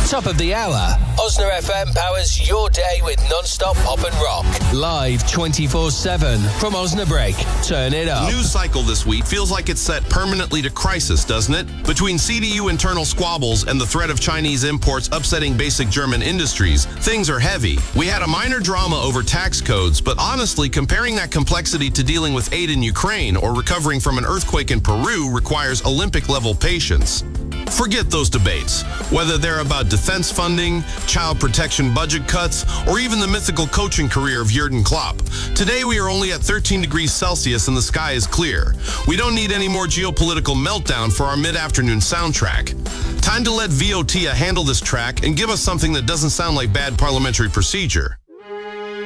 Top of the hour, Osna FM powers your day with non-stop pop and rock. Live 24/7 from Osnabrück. Turn it up. News cycle this week feels like it's set permanently to crisis, doesn't it? Between CDU internal squabbles and the threat of Chinese imports upsetting basic German industries, things are heavy. We had a minor drama over tax codes, but honestly, comparing that complexity to dealing with aid in Ukraine or recovering from an earthquake in Peru requires Olympic-level patience. Forget those debates, whether they're about defense funding, child protection budget cuts, or even the mythical coaching career of Jurgen Klopp. Today we are only at 13 degrees Celsius and the sky is clear. We don't need any more geopolitical meltdown for our mid-afternoon soundtrack. Time to let VOTIA handle this track and give us something that doesn't sound like bad parliamentary procedure.